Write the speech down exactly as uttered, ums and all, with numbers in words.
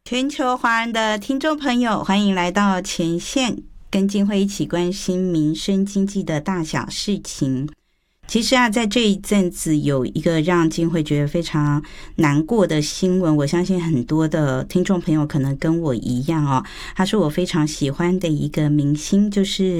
全球华人的听众朋友，欢迎来到前线，跟静慧一起关心民生经济的大小事情。其实啊，在这一阵子有一个让静慧觉得非常难过的新闻，我相信很多的听众朋友可能跟我一样哦。他是我非常喜欢的一个明星，就是